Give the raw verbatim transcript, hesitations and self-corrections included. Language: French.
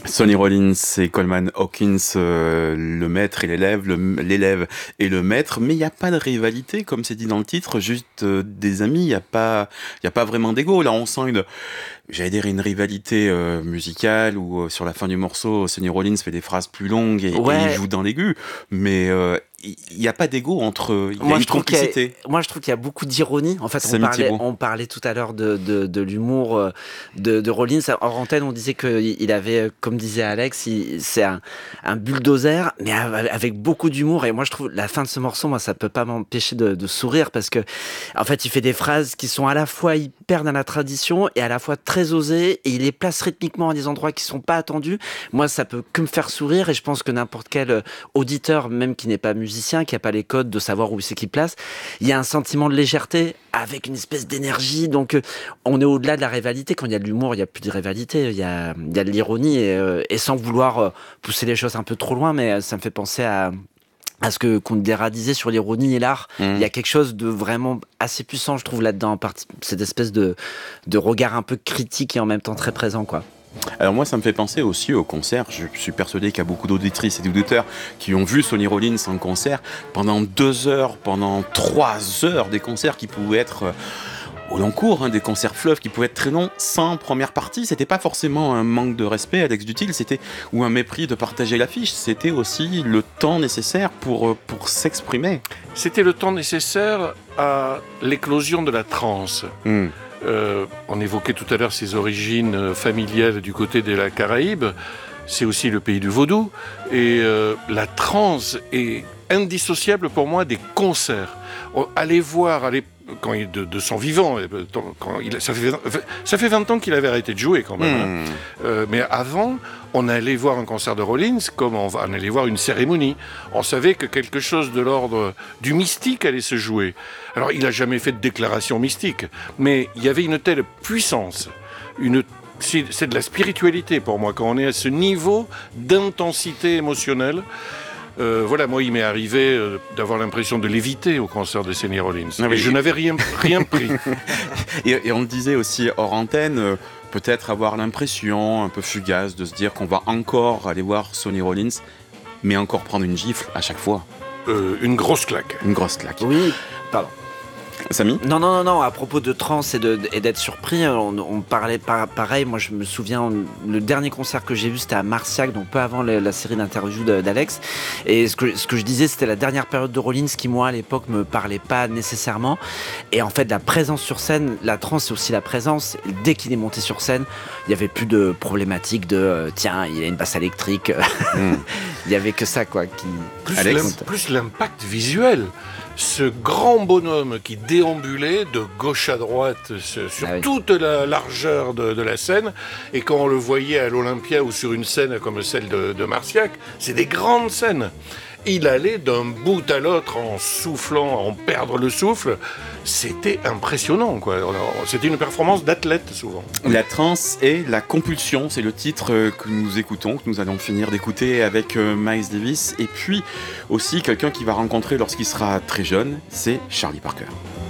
Sonny Rollins et Coleman Hawkins, euh, le maître et l'élève, le, l'élève et le maître, mais il n'y a pas de rivalité, comme c'est dit dans le titre, juste euh, des amis, il n'y a pas, il y a pas vraiment d'ego. Là, on sent une, j'allais dire une rivalité euh, musicale où euh, sur la fin du morceau, Sonny Rollins fait des phrases plus longues et, Ouais. et il joue dans l'aigu, mais euh, il n'y a pas d'ego entre eux, il y a Moi, une je trouve qu'il y a- complicité. moi, je trouve qu'il y a beaucoup d'ironie. En fait, on Samy parlait, Thiebaud. on parlait tout à l'heure de, de, de l'humour euh, de, de Rollins. Hors antenne, on disait qu'il avait, euh, comme disait Alex, il- c'est un, un bulldozer, mais av- avec beaucoup d'humour. Et moi, je trouve la fin de ce morceau, moi, ça peut pas m'empêcher de, de sourire parce que, en fait, il fait des phrases qui sont à la fois hyper dans la tradition et à la fois très osées, et il les place rythmiquement à des endroits qui sont pas attendus. Moi, ça peut que me faire sourire, et je pense que n'importe quel euh, auditeur, même qui n'est pas musicien, qui a pas les codes de savoir où c'est qu'il place, il y a un sentiment de légèreté avec une espèce d'énergie. Donc euh, on est au-delà de la rivalité. Quand il y a de l'humour, il y a plus de rivalité, il y a, il y a de l'ironie, et, euh, et sans vouloir euh, pousser les choses un peu trop loin, mais euh, ça me fait penser à à ce que Kundera disait sur l'ironie et l'art. Mmh. Il y a quelque chose de vraiment assez puissant, je trouve, là-dedans, en partie, cette espèce de, de regard un peu critique et en même temps très présent, quoi. Alors moi, ça me fait penser aussi au concert. Je suis persuadé qu'il y a beaucoup d'auditrices et d'auditeurs qui ont vu Sonny Rollins en concert pendant deux heures, pendant trois heures, des concerts qui pouvaient être euh, au long cours, hein, des concerts fleuves qui pouvaient être très longs, sans première partie. C'était pas forcément un manque de respect, Alex Dutil, c'était ou un mépris de partager l'affiche. C'était aussi le temps nécessaire pour euh, pour s'exprimer. C'était le temps nécessaire à l'éclosion de la trance. Mmh. Euh, on évoquait tout à l'heure ses origines euh, familiales du côté de la Caraïbe. C'est aussi le pays du vaudou. Et euh, la trance est indissociable pour moi des concerts. On, allez voir, allez, quand il, de, de son vivant, quand il, ça, fait, ça fait vingt ans qu'il avait arrêté de jouer quand même. Mmh. Hein. Euh, mais avant, on allait voir un concert de Rollins comme on, on allait voir une cérémonie. On savait que quelque chose de l'ordre du mystique allait se jouer. Alors, il n'a jamais fait de déclaration mystique, mais il y avait une telle puissance, une c'est, c'est de la spiritualité pour moi, quand on est à ce niveau d'intensité émotionnelle. Euh, voilà, moi, il m'est arrivé euh, d'avoir l'impression de léviter au concert de Sonny Rollins. Ah oui. Et je n'avais rien, rien pris. Et, et on le disait aussi hors antenne, euh, peut-être avoir l'impression un peu fugace de se dire qu'on va encore aller voir Sonny Rollins, mais encore prendre une gifle à chaque fois. Euh, une grosse claque. Une grosse claque. Oui, pardon. Samy ? Non, non, non, non, à propos de trance et, de, et d'être surpris, on, on parlait par, pareil, moi je me souviens, le dernier concert que j'ai vu c'était à Marciac, donc peu avant la, la série d'interviews de, d'Alex, et ce que, ce que je disais c'était la dernière période de Rollins qui moi à l'époque me parlait pas nécessairement, et en fait la présence sur scène, la trance c'est aussi la présence, dès qu'il est monté sur scène, il y avait plus de problématique de euh, tiens, il a une basse électrique, mm. Il y avait que ça quoi. Qui... Plus, Alex l'im- plus l'impact visuel. Ce grand bonhomme qui déambulait de gauche à droite sur Ah oui. toute la largeur de, de la scène, et quand on le voyait à l'Olympia ou sur une scène comme celle de, de Marciac, c'est des grandes scènes. Il allait d'un bout à l'autre en soufflant, en perdre le souffle. C'était impressionnant, quoi. Alors, c'était une performance d'athlète, souvent. La transe et la compulsion, c'est le titre euh, que nous écoutons, que nous allons finir d'écouter avec euh, Miles Davis. Et puis aussi quelqu'un qu'il va rencontrer lorsqu'il sera très jeune, c'est Charlie Parker.